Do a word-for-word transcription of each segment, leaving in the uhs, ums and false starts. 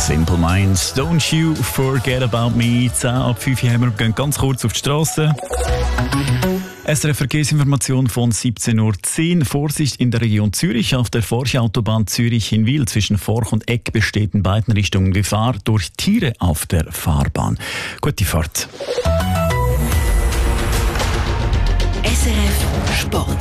Simple Minds, Don't You Forget About Me. zehn ab fünf haben wir, gehen ganz kurz auf die Straße. S R F Verkehrsinformation von siebzehn Uhr zehn. Vorsicht in der Region Zürich. Auf der Forchautobahn Zürich-Hinwil zwischen Forch und Eck besteht in beiden Richtungen Gefahr durch Tiere auf der Fahrbahn. Gute Fahrt. S R F Sport.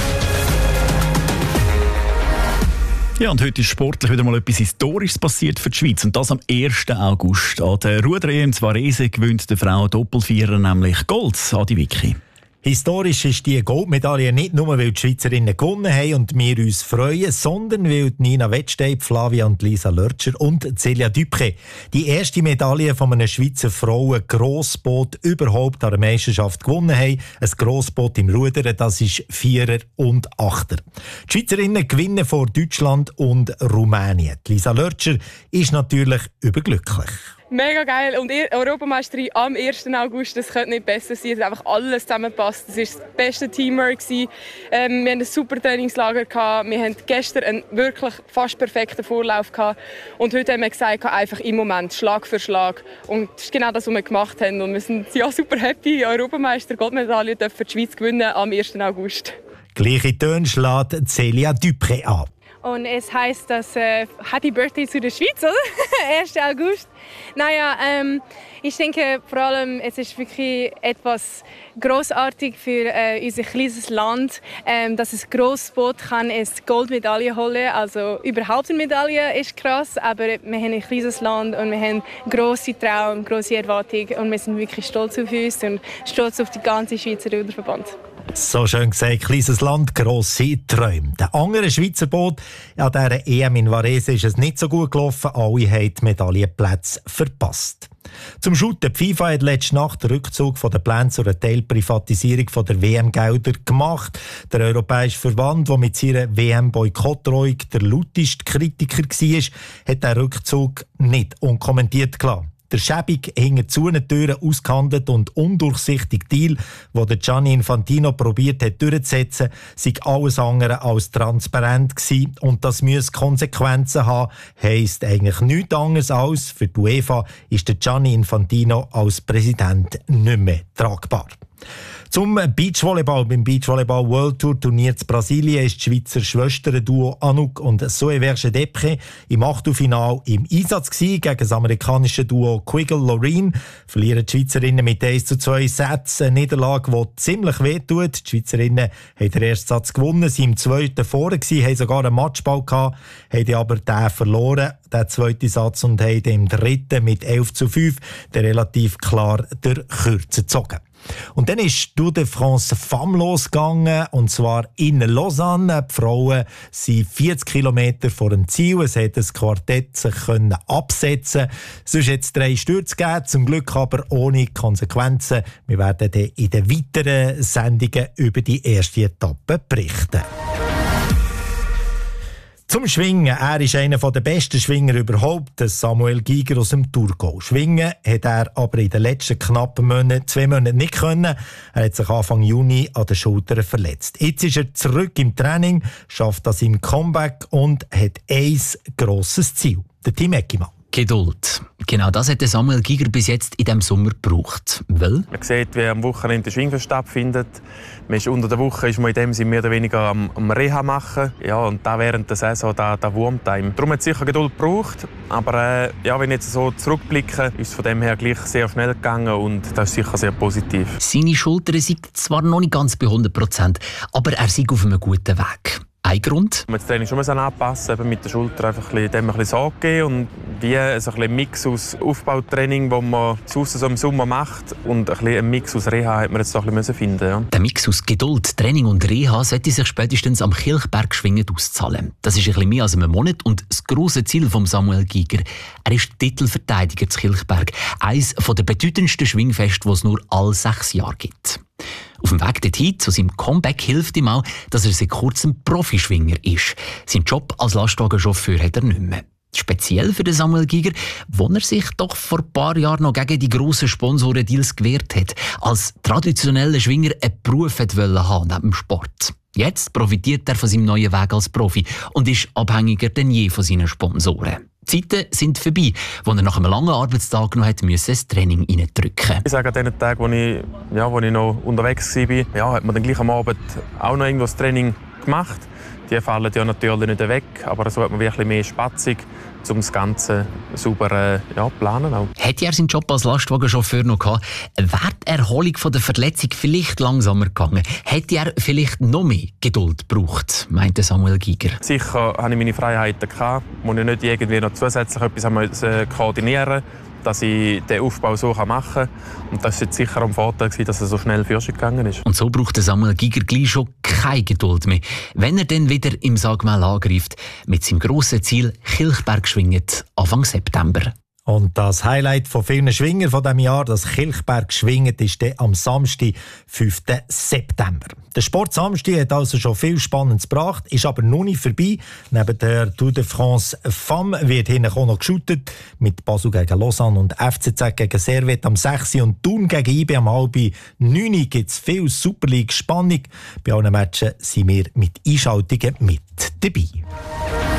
Ja, und heute ist sportlich wieder mal etwas Historisches passiert für die Schweiz. Und das am ersten August. An der Ruder-E M in Varese gewinnt der Frau Doppelvierer nämlich Gold. Adi Vicky. Historisch ist die Goldmedaille nicht nur, weil die Schweizerinnen gewonnen haben und wir uns freuen, sondern weil Nina Wettstein, Flavia und Lisa Lörtscher und Celia Dupré die erste Medaille von einem Schweizer Frauen-Grossboot überhaupt an der Meisterschaft gewonnen haben. Ein Grossboot im Rudern, das ist Vierer und Achter. Die Schweizerinnen gewinnen vor Deutschland und Rumänien. Lisa Lörtscher ist natürlich überglücklich. Mega geil. Und Europameisterin am ersten August, das könnte nicht besser sein. Es hat einfach alles zusammengepasst. Es war das beste Teamwork. Ähm, wir hatten ein super Trainingslager. Gehabt. Wir hatten gestern einen wirklich fast perfekten Vorlauf. Gehabt. Und heute haben wir gesagt, einfach im Moment, Schlag für Schlag. Und das ist genau das, was wir gemacht haben. Und wir sind ja, super happy. Europameister, Goldmedaille dürfen die Schweiz gewinnen am ersten August. Gleiche Töne schlägt Celia Dupré an. Und es heisst, dass äh, Happy Birthday zu der Schweiz, oder? ersten August. Naja, ähm, ich denke vor allem, es ist wirklich etwas großartig für äh, unser kleines Land, ähm, dass es Grossboot kann es Goldmedaille holen. Also überhaupt eine Medaille ist krass, aber wir haben ein kleines Land und wir haben grosse Traum, grosse Erwartungen und wir sind wirklich stolz auf uns und stolz auf die ganze Schweizer Ruderverband. So schön gesagt, kleines Land, grosse Träume. Der andere Schweizer Boot an dieser E M in Varese ist es nicht so gut gelaufen. Alle haben die Medaillenplätze verpasst. Zum Shooten. Die FIFA hat letzte Nacht den Rückzug von den Plänen zur Teilprivatisierung der W M-Gelder gemacht. Der Europäische Verband, der mit seiner W M-Boykottdrohung der lauteste Kritiker war, hat den Rückzug nicht unkommentiert gelassen. Der schäbig hinter zu Türen ausgehandelt und undurchsichtige Deal, den Gianni Infantino probiert hat durchzusetzen, sei alles andere als transparent gewesen. Und das müsse Konsequenzen haben, heisst eigentlich nichts anderes als, für die UEFA ist der Gianni Infantino als Präsident nicht mehr tragbar. Zum Beachvolleyball. Beim Beachvolleyball World Tour Turnier in Brasilien ist das Schweizer Schwesterduo Anouk und Zoe Verge-Depre im Achtelfinale im Einsatz gewesen. Gegen das amerikanische Duo Quiggle-Loreen verlieren die Schweizerinnen mit eins zu zwei Sätzen. Eine Niederlage, die ziemlich wehtut. Die Schweizerinnen haben den ersten Satz gewonnen, sind im zweiten vorne gewesen, haben sogar einen Matchball gehabt, haben aber den verloren, den zweiten Satz, und haben im dritten mit elf zu fünf den relativ klar der Kürze gezogen. Und dann ist Tour de France Femme losgegangen, und zwar in Lausanne. Die Frauen sind vierzig Kilometer vor dem Ziel. Es hat das Quartett sich können absetzen. Sonst hat es drei Stürze gegeben, zum Glück aber ohne Konsequenzen. Wir werden dann in den weiteren Sendungen über die erste Etappe berichten. Zum Schwingen. Er ist einer der besten Schwinger überhaupt, Samuel Giger aus dem Thurgau. Schwingen hat er aber in den letzten knappen Monaten, zwei Monaten nicht können. Er hat sich Anfang Juni an den Schultern verletzt. Jetzt ist er zurück im Training, schafft das im Comeback und hat ein grosses Ziel. Der Tim Eckimann. Geduld. Genau das hat Samuel Giger bis jetzt in diesem Sommer gebraucht. Weil? Man sieht, wie am Wochenende der Schwingfest stattfindet. Man ist unter der Woche ist man in dem Sinne mehr oder weniger am, am Reha machen. Ja, und da während der Saison, da, da wurmt einem. Darum hat es sicher Geduld gebraucht. Aber äh, ja, wenn ich jetzt so zurückblicke, ist es von dem her gleich sehr schnell gegangen und das ist sicher sehr positiv. Seine Schultern sind zwar noch nicht ganz bei hundert Prozent, aber er ist auf einem guten Weg. Ein Grund? Man muss das Training schon anpassen, eben mit der Schulter einfach ein bisschen, dem ein bisschen Sorge geben und wie ein bisschen Mix aus Aufbautraining, das man draussen so im Sommer macht, und ein, bisschen ein Mix aus Reha hat man jetzt so ein bisschen finden. Ja. Der Mix aus Geduld, Training und Reha sollte sich spätestens am Kilchberg schwingend auszahlen. Das ist ein bisschen mehr als einen Monat und das grosse Ziel von Samuel Giger. Er ist Titelverteidiger zu Kilchberg, eines der bedeutendsten Schwingfeste, die es nur alle sechs Jahre gibt. Auf dem Weg dorthin zu seinem Comeback hilft ihm auch, dass er seit kurzem Profischwinger ist. Sein Job als Lastwagenchauffeur hat er nicht mehr. Speziell für den Samuel Giger, wo er sich doch vor ein paar Jahren noch gegen die grossen Sponsoren-Deals gewehrt hat, als traditioneller Schwinger einen Beruf wollte haben neben dem Sport. Jetzt profitiert er von seinem neuen Weg als Profi und ist abhängiger denn je von seinen Sponsoren. Zeiten sind vorbei, wo er nach einem langen Arbeitstag noch musste das Training reindrücken. Ich sage, an den Tagen, wo ich, ja, wo ich noch unterwegs war, ja, hat man dann gleich am Abend auch noch irgendwo das Training gemacht. Die fallen ja natürlich nicht weg, aber so hat man wirklich mehr Spatzung, um das Ganze sauber ja, planen auch. Hätte er seinen Job als Lastwagenchauffeur noch gehabt, wäre die Erholung von der Verletzung vielleicht langsamer gegangen. Hätte er vielleicht noch mehr Geduld gebraucht, meinte Samuel Giger. Sicher hatte ich meine Freiheiten, wo ich nicht irgendwie noch zusätzlich etwas koordinieren musste, dass ich den Aufbau so machen kann. Und das war sicher am Vorteil, dass er so schnell für sich gegangen ist. Und so brauchte Samuel Giger gleich schon keine Geduld mehr, wenn er dann wieder im Sagmel angreift, mit seinem grossen Ziel Kilchberg schwinget, Anfang September. Und das Highlight von vielen Schwinger von diesem Jahr, das Kilchberg schwinget, ist dann am Samstag, fünften September. Der Sport Samstag hat also schon viel Spannendes gebracht, ist aber noch nicht vorbei. Neben der Tour de France Femme wird hinten auch noch geshootet. Mit Basel gegen Lausanne und F C Z gegen Servette am sechs und Thun gegen I B am halb neun gibt es viel Super League-Spannung. Bei allen Matchen sind wir mit Einschaltungen mit dabei.